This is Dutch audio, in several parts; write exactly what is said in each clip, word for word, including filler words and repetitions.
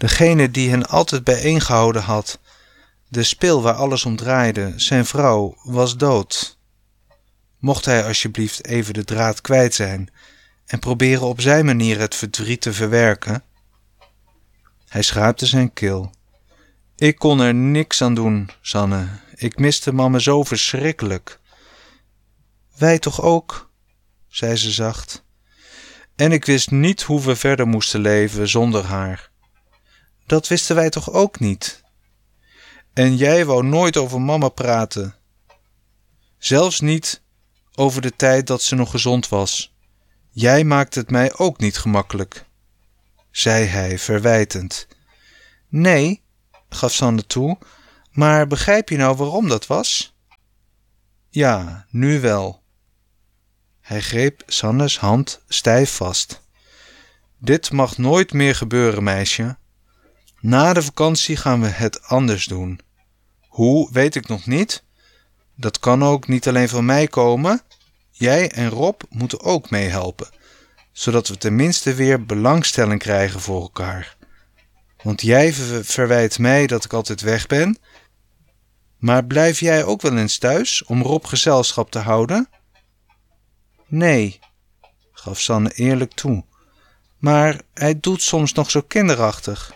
Degene die hen altijd bijeengehouden had, de spil waar alles om draaide, zijn vrouw, was dood. Mocht hij alsjeblieft even de draad kwijt zijn en proberen op zijn manier het verdriet te verwerken? Hij schraapte zijn keel. Ik kon er niks aan doen, Sanne. Ik miste mama zo verschrikkelijk. Wij toch ook, zei ze zacht. En ik wist niet hoe we verder moesten leven zonder haar. Dat wisten wij toch ook niet? En jij wou nooit over mama praten. Zelfs niet over de tijd dat ze nog gezond was. Jij maakt het mij ook niet gemakkelijk, zei hij verwijtend. Nee, gaf Sanne toe, maar begrijp je nou waarom dat was? Ja, nu wel. Hij greep Sannes hand stijf vast. Dit mag nooit meer gebeuren, meisje. Na de vakantie gaan we het anders doen. Hoe, weet ik nog niet. Dat kan ook niet alleen van mij komen. Jij en Rob moeten ook meehelpen, zodat we tenminste weer belangstelling krijgen voor elkaar. Want jij verwijt mij dat ik altijd weg ben. Maar blijf jij ook wel eens thuis om Rob gezelschap te houden? Nee, gaf Sanne eerlijk toe. Maar hij doet soms nog zo kinderachtig.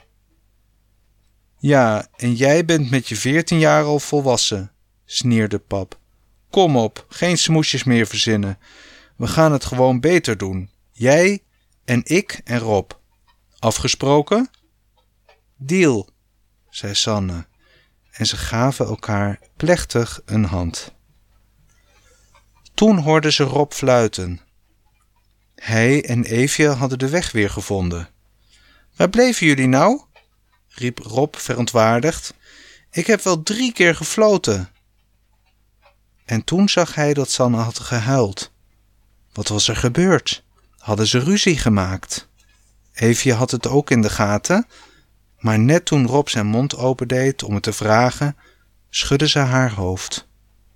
Ja, en jij bent met je veertien jaar al volwassen, snierde pap. Kom op, geen smoesjes meer verzinnen. We gaan het gewoon beter doen. Jij en ik en Rob. Afgesproken? Deal, zei Sanne. En ze gaven elkaar plechtig een hand. Toen hoorden ze Rob fluiten. Hij en Eefje hadden de weg weer gevonden. Waar bleven jullie nou? Riep Rob verontwaardigd. Ik heb wel drie keer gefloten. En toen zag hij dat Sanne had gehuild. Wat was er gebeurd? Hadden ze ruzie gemaakt? Eefje had het ook in de gaten, maar net toen Rob zijn mond opendeed om het te vragen, schudde ze haar hoofd.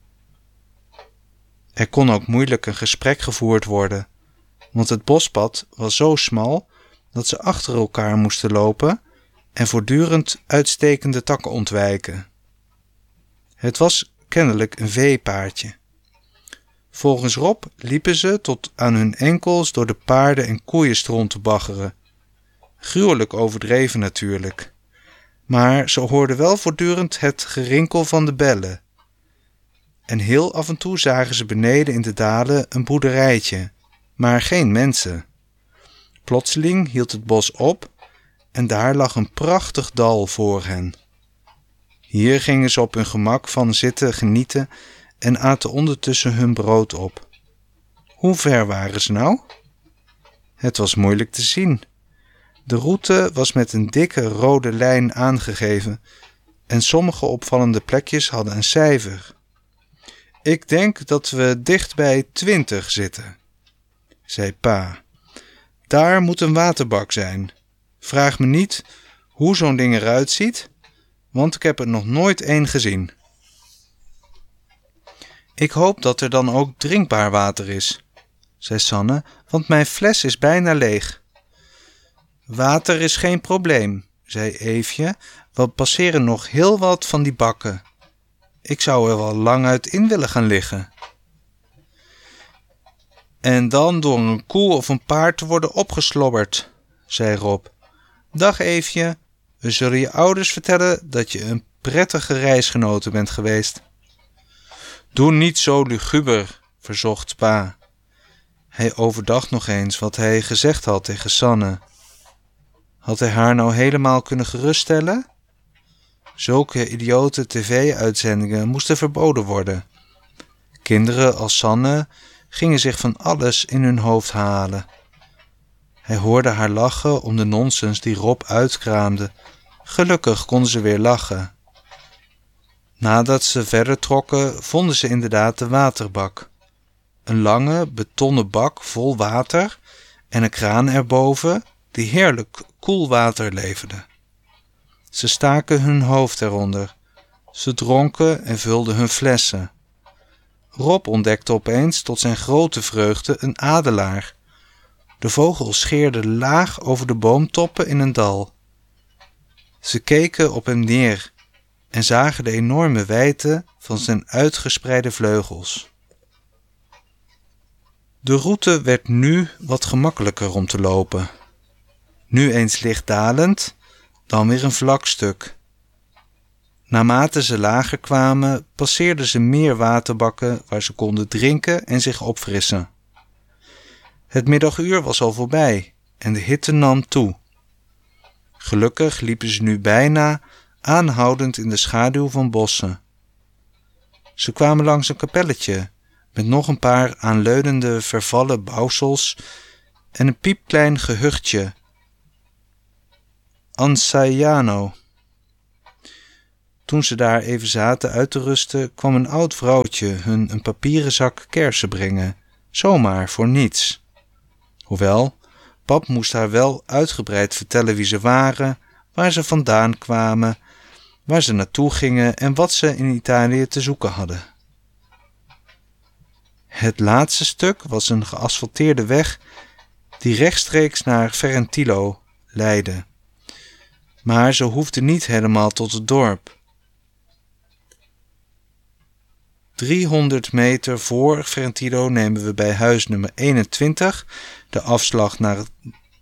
Er kon ook moeilijk een gesprek gevoerd worden, want het bospad was zo smal dat ze achter elkaar moesten lopen en voortdurend uitstekende takken ontwijken. Het was kennelijk een veepaardje. Volgens Rob liepen ze tot aan hun enkels door de paarden- en koeienstront te baggeren. Gruwelijk overdreven natuurlijk. Maar ze hoorden wel voortdurend het gerinkel van de bellen. En heel af en toe zagen ze beneden in de dalen een boerderijtje, maar geen mensen. Plotseling hield het bos op en daar lag een prachtig dal voor hen. Hier gingen ze op hun gemak van zitten genieten en aten ondertussen hun brood op. Hoe ver waren ze nou? Het was moeilijk te zien. De route was met een dikke rode lijn aangegeven en sommige opvallende plekjes hadden een cijfer. Ik denk dat we dicht bij twintig zitten, zei pa. Daar moet een waterbak zijn. Vraag me niet hoe zo'n ding eruit ziet, want ik heb er nog nooit één gezien. Ik hoop dat er dan ook drinkbaar water is, zei Sanne, want mijn fles is bijna leeg. Water is geen probleem, zei Eefje, we passeren nog heel wat van die bakken. Ik zou er wel lang uit in willen gaan liggen. En dan door een koe of een paard te worden opgeslobberd, zei Rob. Dag Eefje, we zullen je ouders vertellen dat je een prettige reisgenote bent geweest. Doe niet zo luguber, verzocht pa. Hij overdacht nog eens wat hij gezegd had tegen Sanne. Had hij haar nou helemaal kunnen geruststellen? Zulke idiote tv-uitzendingen moesten verboden worden. Kinderen als Sanne gingen zich van alles in hun hoofd halen. Hij hoorde haar lachen om de nonsens die Rob uitkraamde. Gelukkig konden ze weer lachen. Nadat ze verder trokken, vonden ze inderdaad de waterbak. Een lange, betonnen bak vol water en een kraan erboven die heerlijk koel water leverde. Ze staken hun hoofd eronder. Ze dronken en vulden hun flessen. Rob ontdekte opeens tot zijn grote vreugde een adelaar. De vogel scheerde laag over de boomtoppen in een dal. Ze keken op hem neer en zagen de enorme wijdte van zijn uitgespreide vleugels. De route werd nu wat gemakkelijker om te lopen. Nu eens licht dalend, dan weer een vlak stuk. Naarmate ze lager kwamen, passeerden ze meer waterbakken waar ze konden drinken en zich opfrissen. Het middaguur was al voorbij en de hitte nam toe. Gelukkig liepen ze nu bijna aanhoudend in de schaduw van bossen. Ze kwamen langs een kapelletje met nog een paar aanleunende vervallen bouwsels en een piepklein gehuchtje, Ansaiano. Toen ze daar even zaten uit te rusten, kwam een oud vrouwtje hun een papieren zak kersen brengen, zomaar voor niets. Hoewel, pap moest haar wel uitgebreid vertellen wie ze waren, waar ze vandaan kwamen, waar ze naartoe gingen en wat ze in Italië te zoeken hadden. Het laatste stuk was een geasfalteerde weg die rechtstreeks naar Ferentilo leidde. Maar ze hoefden niet helemaal tot het dorp. driehonderd meter voor Ferentilo nemen we bij huis nummer eenentwintig de afslag naar het,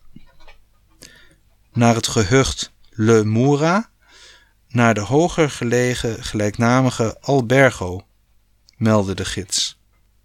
naar het gehucht Le Mura, naar de hoger gelegen gelijknamige Albergo, meldde de gids.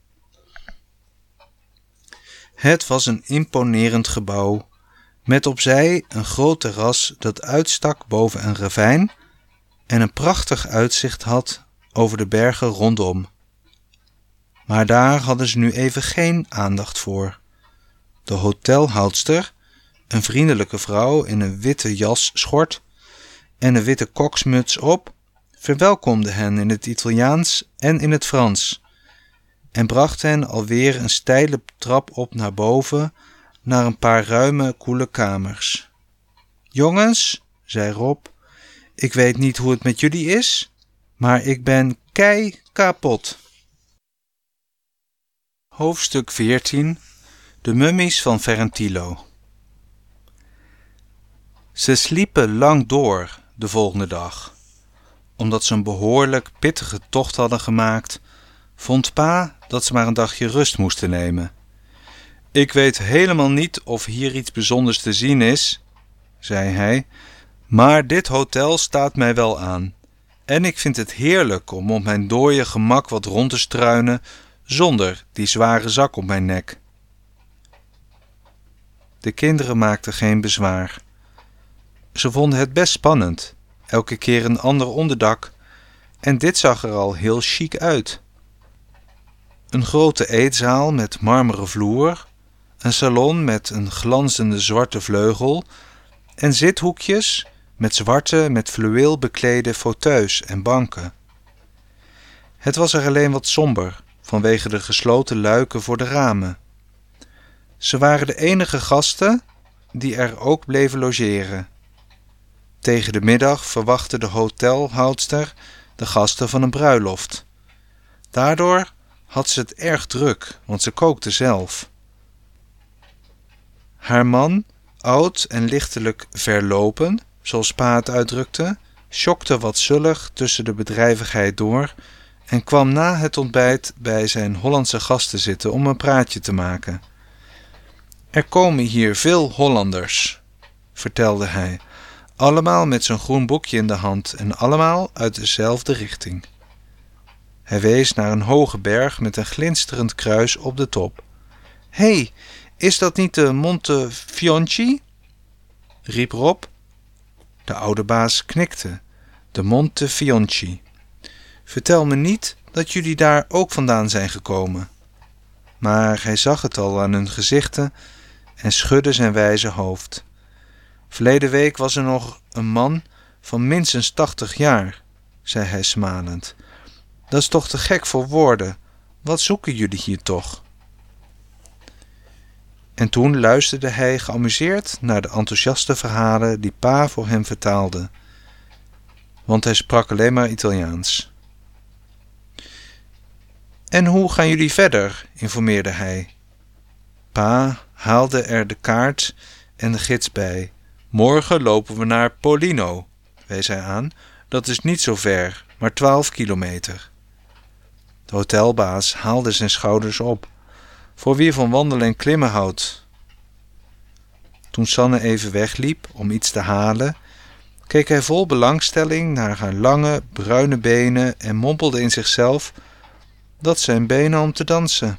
Het was een imponerend gebouw, met opzij een groot terras dat uitstak boven een ravijn en een prachtig uitzicht had over de bergen rondom. Maar daar hadden ze nu even geen aandacht voor. De hotelhoudster, een vriendelijke vrouw in een witte jasschort en een witte koksmuts op, verwelkomde hen in het Italiaans en in het Frans en bracht hen alweer een steile trap op naar boven naar een paar ruime, koele kamers. Jongens, zei Rob, ik weet niet hoe het met jullie is, maar ik ben kei kapot. Hoofdstuk veertien. De mummies van Ferentilo. Ze sliepen lang door de volgende dag. Omdat ze een behoorlijk pittige tocht hadden gemaakt, vond pa dat ze maar een dagje rust moesten nemen. Ik weet helemaal niet of hier iets bijzonders te zien is, zei hij, maar dit hotel staat mij wel aan. En ik vind het heerlijk om op mijn dooie gemak wat rond te struinen zonder die zware zak op mijn nek. De kinderen maakten geen bezwaar. Ze vonden het best spannend, elke keer een ander onderdak, en dit zag er al heel chic uit. Een grote eetzaal met marmeren vloer, een salon met een glanzende zwarte vleugel en zithoekjes met zwarte met fluweel beklede fauteuils en banken. Het was er alleen wat somber vanwege de gesloten luiken voor de ramen. Ze waren de enige gasten die er ook bleven logeren. Tegen de middag verwachtte de hotelhoudster de gasten van een bruiloft. Daardoor had ze het erg druk, want ze kookte zelf. Haar man, oud en lichtelijk verlopen, zoals pa het uitdrukte, sjokte wat zullig tussen de bedrijvigheid door en kwam na het ontbijt bij zijn Hollandse gasten zitten om een praatje te maken. Er komen hier veel Hollanders, vertelde hij, allemaal met zijn groen boekje in de hand en allemaal uit dezelfde richting. Hij wees naar een hoge berg met een glinsterend kruis op de top. Hé, hey, is dat niet de Monte Fionci? Riep Rob. De oude baas knikte. De Monte Fionci. Vertel me niet dat jullie daar ook vandaan zijn gekomen. Maar hij zag het al aan hun gezichten en schudde zijn wijze hoofd. Verleden week was er nog een man van minstens tachtig jaar, zei hij smalend. Dat is toch te gek voor woorden. Wat zoeken jullie hier toch? En toen luisterde hij geamuseerd naar de enthousiaste verhalen die pa voor hem vertaalde, want hij sprak alleen maar Italiaans. En hoe gaan jullie verder? Informeerde hij. Pa haalde er de kaart en de gids bij. Morgen lopen we naar Pollino, wees hij aan. Dat is niet zo ver, maar twaalf kilometer. De hotelbaas haalde zijn schouders op. Voor wie van wandelen en klimmen houdt. Toen Sanne even wegliep om iets te halen, keek hij vol belangstelling naar haar lange, bruine benen en mompelde in zichzelf: dat zijn benen om te dansen.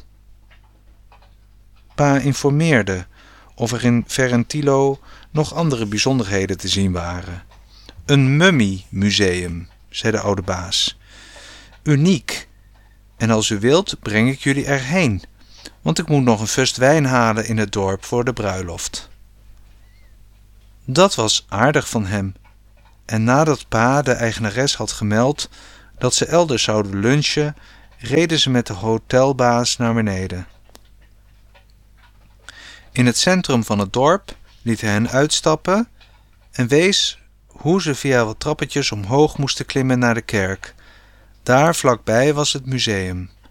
Pa informeerde of er in Ferentilo nog andere bijzonderheden te zien waren. Een mummiemuseum, zei de oude baas. Uniek. En als u wilt, breng ik jullie erheen, want ik moet nog een fust wijn halen in het dorp voor de bruiloft. Dat was aardig van hem. En nadat pa de eigenares had gemeld dat ze elders zouden lunchen, reden ze met de hotelbaas naar beneden. In het centrum van het dorp liet hij hen uitstappen en wees hoe ze via wat trappetjes omhoog moesten klimmen naar de kerk. Daar vlakbij was het museum.